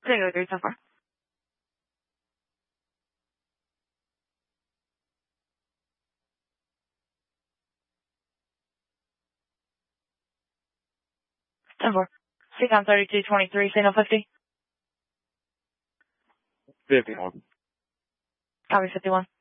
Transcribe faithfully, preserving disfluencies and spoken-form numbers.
Single agreed so far. ten four. C COM thirty-two twenty-three, signal fifty. fifty-one. Copy fifty-one.